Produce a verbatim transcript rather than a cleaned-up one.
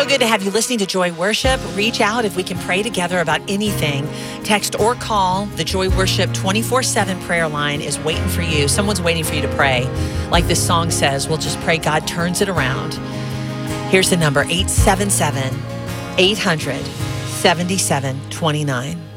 So good to have you listening to Joy Worship. Reach out if we can pray together about anything. Text or call. The Joy Worship twenty-four seven prayer line is waiting for you. Someone's waiting for you to pray. Like this song says, we'll just pray God turns it around. Here's the number, eight seven seven, eight hundred, seventy-seven twenty-nine.